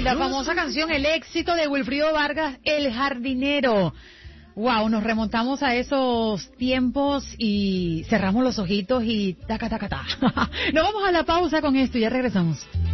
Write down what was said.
y la famosa canción, el éxito de Wilfrido Vargas, El Jardinero. Wow, nos remontamos a esos tiempos y cerramos los ojitos y taca, taca, ta. Nos vamos a la pausa con esto y ya regresamos.